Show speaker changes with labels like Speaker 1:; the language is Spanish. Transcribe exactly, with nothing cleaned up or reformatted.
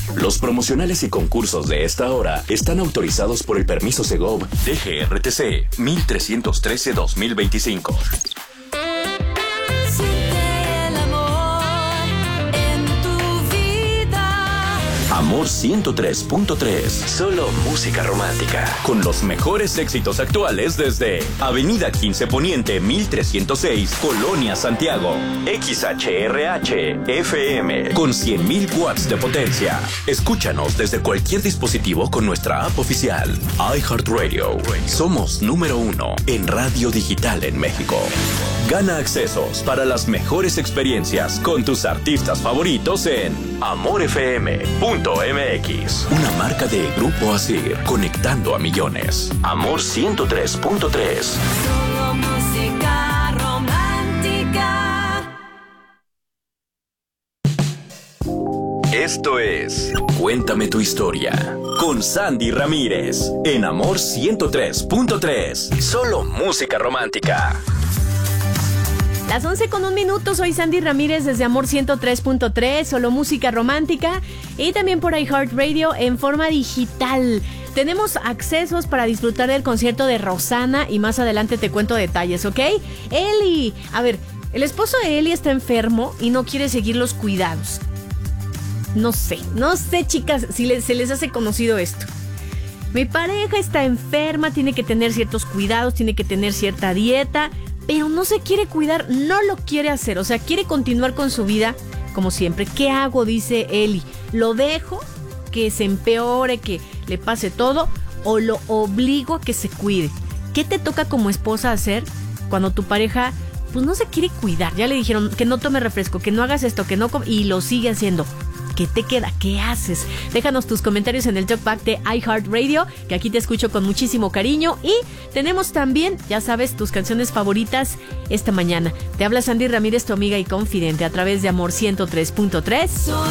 Speaker 1: Los promocionales y concursos de esta hora están autorizados por el permiso Segov D G R T C mil trescientos trece guión dos mil veinticinco. Amor ciento tres punto tres. Solo música romántica. Con los mejores éxitos actuales desde Avenida quince Poniente mil trescientos seis, Colonia Santiago. X H R H F M con cien mil watts de potencia. Escúchanos desde cualquier dispositivo con nuestra app oficial. iHeartRadio. Somos número uno en radio digital en México. Gana accesos para las mejores experiencias con tus artistas favoritos en amor f m punto m x. Una marca de Grupo Asir, conectando a millones. Amor ciento tres punto tres.
Speaker 2: Solo música romántica.
Speaker 1: Esto es Cuéntame tu historia con Sandy Ramírez en Amor ciento tres punto tres. Solo música romántica.
Speaker 3: Las once con un minuto, soy Sandy Ramírez desde Amor ciento tres punto tres, solo música romántica, y también por iHeartRadio en forma digital. Tenemos accesos para disfrutar del concierto de Rosana y más adelante te cuento detalles, ¿ok? Eli, a ver, el esposo de Eli está enfermo y no quiere seguir los cuidados. No sé, no sé, chicas, si les, se les hace conocido esto. Mi pareja está enferma, tiene que tener ciertos cuidados, tiene que tener cierta dieta, pero no se quiere cuidar, no lo quiere hacer, o sea, quiere continuar con su vida como siempre. ¿Qué hago?, dice Eli. ¿Lo dejo que se empeore, que le pase todo, o lo obligo a que se cuide? ¿Qué te toca como esposa hacer cuando tu pareja pues no se quiere cuidar? Ya le dijeron que no tome refresco, que no hagas esto, que no com- y lo sigue haciendo. ¿Qué te queda? ¿Qué haces? Déjanos tus comentarios en el Talkback de iHeartRadio, que aquí te escucho con muchísimo cariño. Y tenemos también, ya sabes, tus canciones favoritas esta mañana. Te habla Sandy Ramírez, tu amiga y confidente, a través de Amor ciento tres punto tres.